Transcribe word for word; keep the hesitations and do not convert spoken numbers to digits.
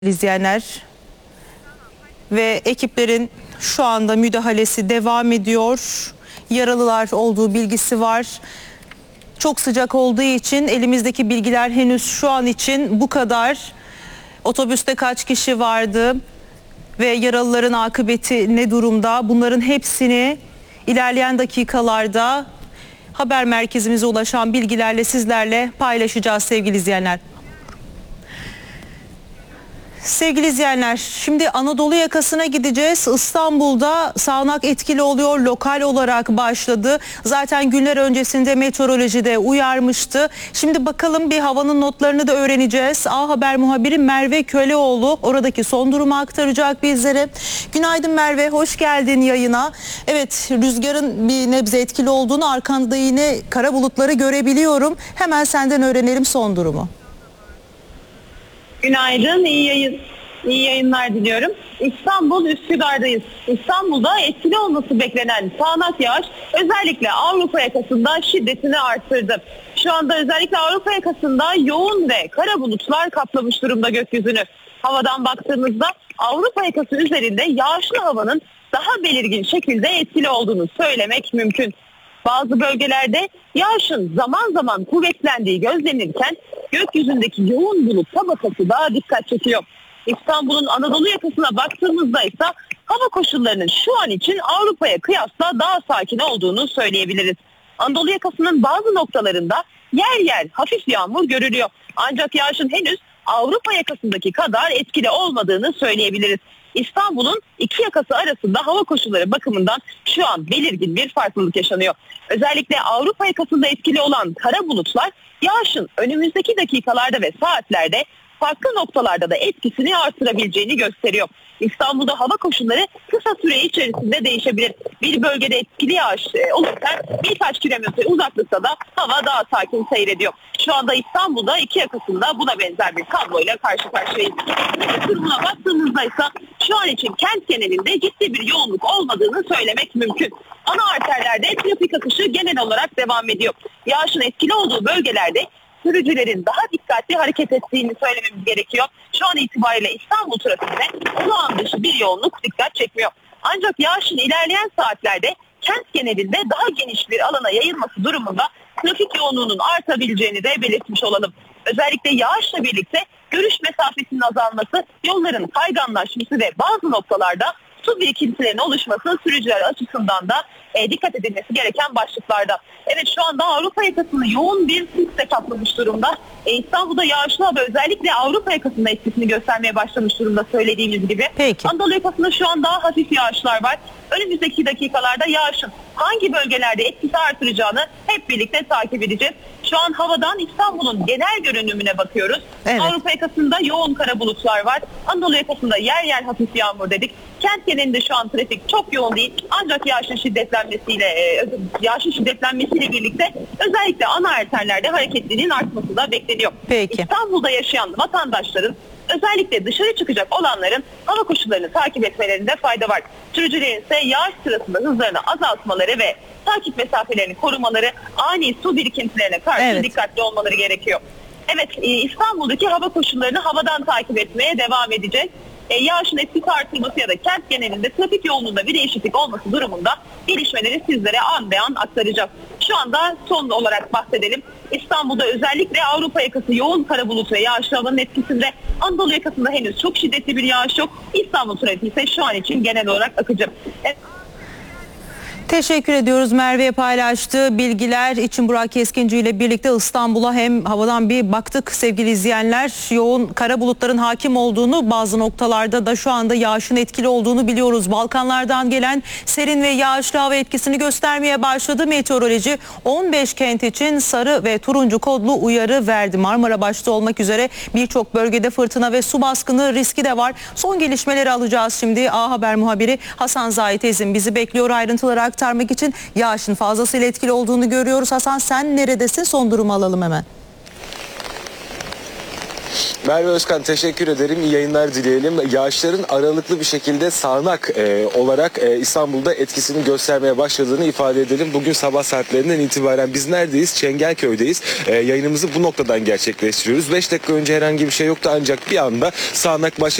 izleyenler ve ekiplerin şu anda müdahalesi devam ediyor. Yaralılar olduğu bilgisi var. Çok sıcak olduğu için elimizdeki bilgiler henüz şu an için bu kadar. Otobüste kaç kişi vardı ve yaralıların akıbeti ne durumda? Bunların hepsini ilerleyen dakikalarda haber merkezimize ulaşan bilgilerle sizlerle paylaşacağız sevgili izleyenler. Sevgili izleyenler, şimdi Anadolu yakasına gideceğiz. İstanbul'da sağanak etkili oluyor, lokal olarak başladı. Zaten günler öncesinde meteorolojide uyarmıştı. Şimdi bakalım bir havanın notlarını da öğreneceğiz. A Haber muhabiri Merve Köleoğlu oradaki son durumu aktaracak bizlere. Günaydın Merve, hoş geldin yayına. Evet, rüzgarın bir nebze etkili olduğunu, arkanda yine kara bulutları görebiliyorum. Hemen senden öğrenelim son durumu. Günaydın, iyi yayın, iyi yayınlar diliyorum. İstanbul Üsküdar'dayız. İstanbul'da etkili olması beklenen sağanak yağış özellikle Avrupa yakasında şiddetini arttırdı. Şu anda özellikle Avrupa yakasında yoğun ve kara bulutlar kaplamış durumda gökyüzünü. Havadan baktığımızda Avrupa yakası üzerinde yağışlı havanın daha belirgin şekilde etkili olduğunu söylemek mümkün. Bazı bölgelerde yağışın zaman zaman kuvvetlendiği gözlenirken gökyüzündeki yoğun bulut tabakası daha dikkat çekiyor. İstanbul'un Anadolu yakasına baktığımızda ise hava koşullarının şu an için Avrupa'ya kıyasla daha sakin olduğunu söyleyebiliriz. Anadolu yakasının bazı noktalarında yer yer hafif yağmur görülüyor. Ancak yağışın henüz Avrupa yakasındaki kadar etkili olmadığını söyleyebiliriz. İstanbul'un iki yakası arasında hava koşulları bakımından şu an belirgin bir farklılık yaşanıyor. Özellikle Avrupa yakasında etkili olan kara bulutlar yağışın önümüzdeki dakikalarda ve saatlerde farklı noktalarda da etkisini artırabileceğini gösteriyor. İstanbul'da hava koşulları kısa süre içerisinde değişebilir. Bir bölgede etkili yağış olurken birkaç kilometre uzaklıkta da hava daha sakin seyrediyor. Şu anda İstanbul'da iki yakasında buna benzer bir tabloyla karşı karşıyayız. Durumuna baktığımızda ise şu an için kent genelinde ciddi bir yoğunluk olmadığını söylemek mümkün. Ana arterlerde trafik akışı genel olarak devam ediyor. Yağışın etkili olduğu bölgelerde sürücülerin daha dikkatli hareket ettiğini söylememiz gerekiyor. Şu an itibariyle İstanbul trafiğinde olağan dışı bir yoğunluk dikkat çekmiyor. Ancak yağışın ilerleyen saatlerde kent genelinde daha geniş bir alana yayılması durumunda trafik yoğunluğunun artabileceğini de belirtmiş olalım. Özellikle yağışla birlikte görüş mesafesinin azalması, yolların kayganlaşması ve bazı noktalarda su birikintilerinin oluşması sürücüler açısından da e, dikkat edilmesi gereken başlıklarda. Evet, şu anda Avrupa yakasını yoğun bir sisle kaplamış durumda. E, İstanbul'da yağışlı hava özellikle Avrupa yakasında etkisini göstermeye başlamış durumda söylediğimiz gibi. Peki. Anadolu yakasında şu an daha hafif yağışlar var. Önümüzdeki dakikalarda yağışın hangi bölgelerde etkisi artıracağını hep birlikte takip edeceğiz. Şu an havadan İstanbul'un genel görünümüne bakıyoruz. Evet. Avrupa yakasında yoğun kara bulutlar var. Anadolu yakasında yer yer hafif yağmur dedik. Kent genelinde şu an trafik çok yoğun değil. Ancak yağışın şiddetlenmesiyle, e, yağışın şiddetlenmesiyle birlikte özellikle ana arterlerde hareketliliğin artması da bekleniyor. Peki. İstanbul'da yaşayan vatandaşların özellikle dışarı çıkacak olanların hava koşullarını takip etmelerinde fayda var. Sürücülerin ise yağış sırasında hızlarını azaltmaları ve takip mesafelerini korumaları, ani su birikintilerine karşı Evet. dikkatli olmaları gerekiyor. Evet, İstanbul'daki hava koşullarını havadan takip etmeye devam edeceğiz. E, yağışın etkisi artırması ya da kent genelinde trafik yoğunluğunda bir değişiklik olması durumunda gelişmeleri sizlere an be an aktaracağız. Şu anda son olarak bahsedelim. İstanbul'da özellikle Avrupa yakası yoğun kara bulut ve yağışlı havanın etkisinde. Anadolu yakasında henüz çok şiddetli bir yağış yok. İstanbul trafiği ise şu an için genel olarak akıcı. Evet. Teşekkür ediyoruz Merve'ye paylaştığı bilgiler için. Burak Keskinci ile birlikte İstanbul'a hem havadan bir baktık sevgili izleyenler. Yoğun kara bulutların hakim olduğunu, bazı noktalarda da şu anda yağışın etkili olduğunu biliyoruz. Balkanlardan gelen serin ve yağışlı hava etkisini göstermeye başladı. Meteoroloji on beş kent için sarı ve turuncu kodlu uyarı verdi. Marmara başta olmak üzere birçok bölgede fırtına ve su baskını riski de var. Son gelişmeleri alacağız şimdi. A Haber muhabiri Hasan Zahit Ezin bizi bekliyor. Ayrıntıları aktarmak için yağışın fazlasıyla etkili olduğunu görüyoruz. Hasan, sen neredesin? Son durumu alalım hemen. Merve Özkan teşekkür ederim. İyi yayınlar dileyelim. Yağışların aralıklı bir şekilde sağanak e, olarak e, İstanbul'da etkisini göstermeye başladığını ifade edelim. Bugün sabah saatlerinden itibaren biz neredeyiz? Çengelköy'deyiz. E, yayınımızı bu noktadan gerçekleştiriyoruz. beş dakika önce herhangi bir şey yoktu ancak bir anda sağanak başladı.